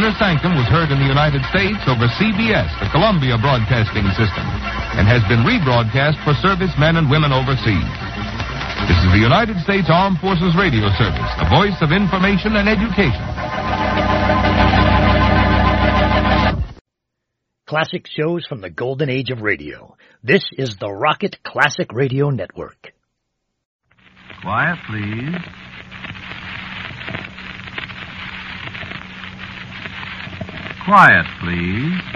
Inner Sanctum was heard in the United States over CBS, the Columbia Broadcasting System, and has been rebroadcast for servicemen and women overseas. This is the United States Armed Forces Radio Service, the voice of information and education. Classic shows from the golden age of radio. This is the Rocket Classic Radio Network. Quiet, please. Quiet, please.